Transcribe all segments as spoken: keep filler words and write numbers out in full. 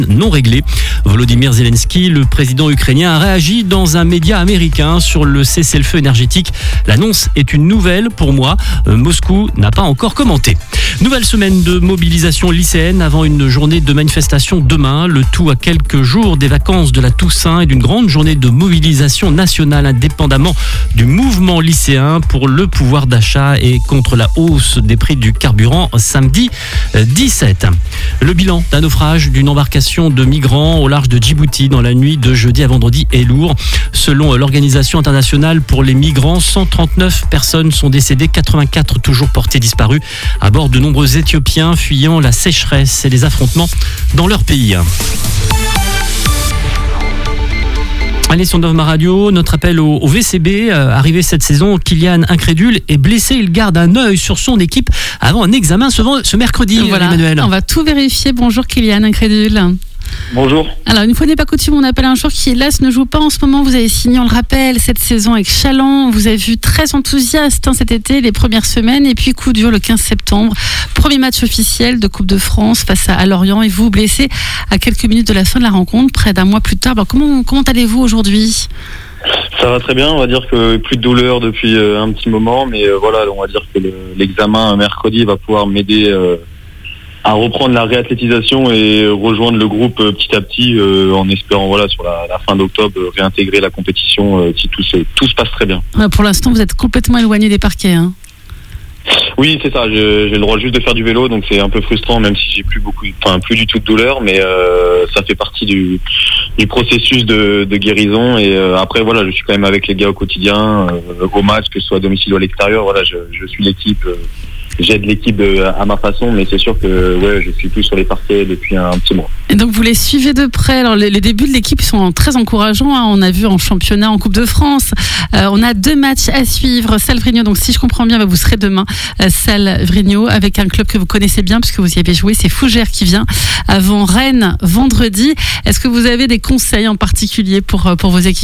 non réglée. Volodymyr Zelensky, le président ukrainien, a réagi dans un média américain sur le cessez-le-feu énergétique. L'annonce est une nouvelle pour moi. Moscou n'a pas encore commenté. Nouvelle semaine de mobilisation lycéenne avant une journée de manifestation demain. Le tout à quelques jours des vacances de la Toussaint et d'une grande journée de mobilisation nationale indépendamment du mouvement lycéen pour le pouvoir d'achat et contre la hausse des prix du carburant samedi dix-sept. Le bilan d'un naufrage d'une embarcation de migrants au large de Djibouti dans la nuit de jeudi à vendredi est lourd. Selon l'Organisation internationale pour les migrants, cent trente-neuf personnes sont décédées, quatre-vingt-quatre toujours portées disparues à bord de nombreux Éthiopiens fuyant la sécheresse et les affrontements dans leur pays. Allez sur Nova Radio, notre appel au, au V C B, euh, arrivé cette saison, Kylian incrédule est blessé, il garde un œil sur son équipe avant un examen ce, ce mercredi. Voilà, Emmanuel. On va tout vérifier. Bonjour Kylian incrédule. Bonjour. Alors, une fois n'est pas coutume, on appelle un joueur qui, hélas, ne joue pas en ce moment. Vous avez signé, on le rappelle, cette saison avec Chalon. Vous avez vu très enthousiaste hein, cet été, les premières semaines. Et puis, coup dur le quinze septembre. Premier match officiel de Coupe de France face à, à Lorient. Et vous, blessé à quelques minutes de la fin de la rencontre, près d'un mois plus tard. Alors, comment, comment allez-vous aujourd'hui ? Ça va très bien, on va dire que plus de douleur depuis euh, un petit moment. Mais euh, voilà, on va dire que le, l'examen mercredi va pouvoir m'aider... Euh, à reprendre la réathlétisation et rejoindre le groupe petit à petit euh, en espérant voilà sur la, la fin d'octobre réintégrer la compétition euh, si tout se, tout se passe très bien. Ouais, pour l'instant vous êtes complètement éloigné des parquets hein. Oui c'est ça, j'ai, j'ai le droit juste de faire du vélo donc c'est un peu frustrant même si j'ai plus beaucoup, enfin plus du tout de douleur mais euh, ça fait partie du, du processus de, de guérison et euh, après voilà je suis quand même avec les gars au quotidien, euh, au match que ce soit à domicile ou à l'extérieur, voilà je, je suis l'équipe. Euh, J'aide l'équipe de, à ma façon, mais c'est sûr que ouais, je suis plus sur les parquets depuis un, un petit mois. Et donc vous les suivez de près. Alors les, les débuts de l'équipe sont très encourageants. Hein. On a vu en championnat, en Coupe de France. Euh, on a deux matchs à suivre. Salvrigno, donc si je comprends bien, vous serez demain. Euh, Salvrigno avec un club que vous connaissez bien puisque vous y avez joué. C'est Fougères qui vient avant Rennes vendredi. Est-ce que vous avez des conseils en particulier pour pour vos équipiers ?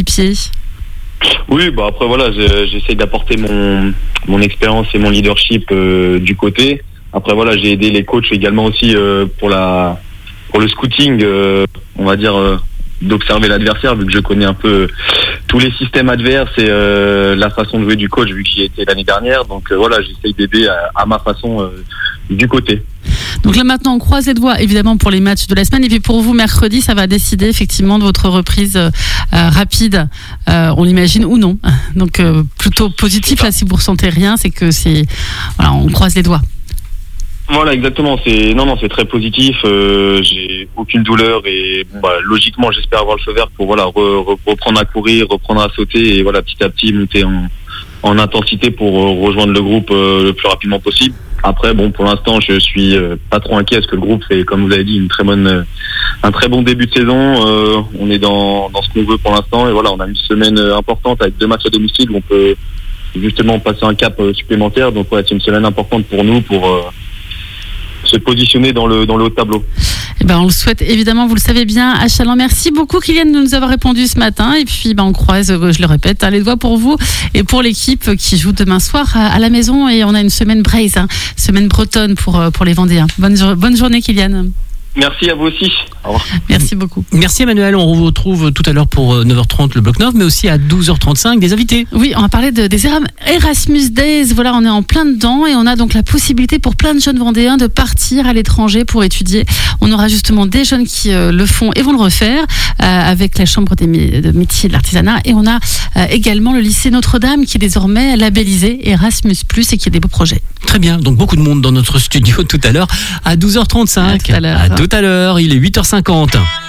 Oui, bah après voilà, j'essaye d'apporter mon mon expérience et mon leadership euh, du côté. Après voilà, j'ai aidé les coachs également aussi euh, pour la pour le scouting, euh, on va dire euh, d'observer l'adversaire vu que je connais un peu tous les systèmes adverses et euh, la façon de jouer du coach vu que j'y ai été l'année dernière. Donc euh, voilà, j'essaye d'aider à, à ma façon euh, du côté. Donc là maintenant on croise les doigts évidemment pour les matchs de la semaine et puis pour vous mercredi ça va décider effectivement de votre reprise euh, rapide euh, on l'imagine ou non donc euh, plutôt positif là si vous ressentez rien c'est que c'est voilà on croise les doigts. Voilà exactement c'est non non c'est très positif euh, j'ai aucune douleur et bon, bah, logiquement j'espère avoir le feu vert pour voilà re, re, reprendre à courir reprendre à sauter et voilà petit à petit monter en en intensité pour euh, rejoindre le groupe euh, le plus rapidement possible. Après, bon, pour l'instant, je suis euh, pas trop inquiet parce que le groupe fait, comme vous avez dit, une très bonne, euh, un très bon début de saison. Euh, on est dans, dans ce qu'on veut pour l'instant et voilà, on a une semaine importante avec deux matchs à domicile où on peut justement passer un cap euh, supplémentaire. Donc ouais, c'est une semaine importante pour nous pour euh, se positionner dans le dans le haut de tableau. Eh ben, on le souhaite évidemment, vous le savez bien, à Chalon. Merci beaucoup Kylian de nous avoir répondu ce matin. Et puis ben, on croise, je le répète, hein, les doigts pour vous et pour l'équipe qui joue demain soir à, à la maison. Et on a une semaine braise, hein, semaine bretonne pour, pour les Vendéens. Bonne, bonne journée Kylian. Merci à vous aussi. Au revoir. Merci beaucoup. Merci Emmanuel. On vous retrouve tout à l'heure pour neuf heures trente le bloc neuf, mais aussi à douze heures trente-cinq des invités. Oui, on va parler de, des Erasmus Days. Voilà, on est en plein dedans et on a donc la possibilité pour plein de jeunes Vendéens de partir à l'étranger pour étudier. On aura justement des jeunes qui euh, le font et vont le refaire euh, avec la Chambre des mé- de métiers et de l'artisanat. Et on a euh, également le lycée Notre-Dame qui est désormais labellisé Erasmus plus, et qui a des beaux projets. Très bien. Donc beaucoup de monde dans notre studio tout à l'heure à douze heures trente-cinq. À tout à l'heure. À tout à l'heure. Il est huit heures cinquante.